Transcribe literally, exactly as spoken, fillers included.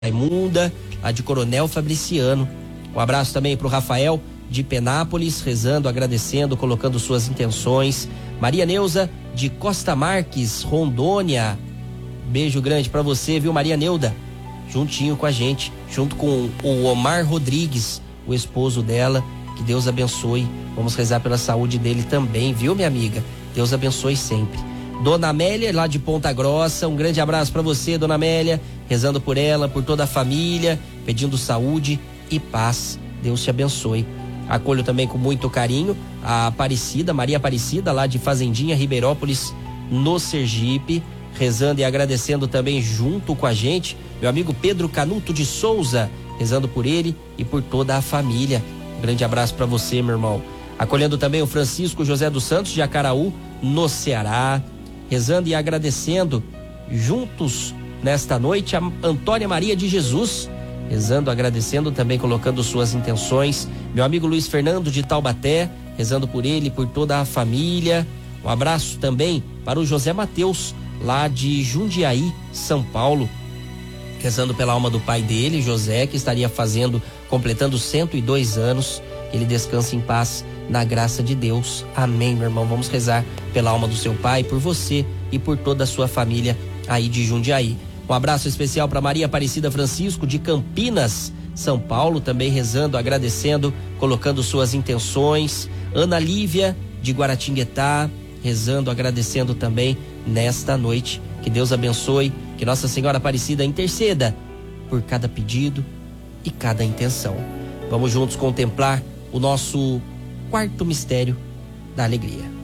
Raimunda, a de Coronel Fabriciano. Um abraço também para o Rafael de Penápolis, rezando, agradecendo, colocando suas intenções. Maria Neuza de Costa Marques, Rondônia. Beijo grande para você, viu, Maria Neuda? Juntinho com a gente, junto com o Omar Rodrigues, o esposo dela. Que Deus abençoe. Vamos rezar pela saúde dele também, viu, minha amiga? Deus abençoe sempre. Dona Amélia, lá de Ponta Grossa, um grande abraço para você, Dona Amélia, rezando por ela, por toda a família, pedindo saúde e paz. Deus te abençoe. Acolho também com muito carinho a Aparecida, Maria Aparecida, lá de Fazendinha, Ribeirópolis, no Sergipe, rezando e agradecendo também junto com a gente, meu amigo Pedro Canuto de Souza, rezando por ele e por toda a família. Um grande abraço para você, meu irmão. Acolhendo também o Francisco José dos Santos de Acaraú, no Ceará, rezando e agradecendo juntos nesta noite a Antônia Maria de Jesus, rezando, agradecendo, também colocando suas intenções. Meu amigo Luiz Fernando de Taubaté, rezando por ele e por toda a família. Um abraço também para o José Mateus, lá de Jundiaí, São Paulo, rezando pela alma do pai dele, José, que estaria fazendo, completando cento e dois anos. Ele descanse em paz na graça de Deus. Amém, meu irmão. Vamos rezar pela alma do seu pai, por você e por toda a sua família aí de Jundiaí. Um abraço especial para Maria Aparecida Francisco de Campinas, São Paulo, também rezando, agradecendo, colocando suas intenções. Ana Lívia de Guaratinguetá, rezando, agradecendo também nesta noite. Que Deus abençoe, que Nossa Senhora Aparecida interceda por cada pedido e cada intenção. Vamos juntos contemplar o nosso quarto mistério da alegria.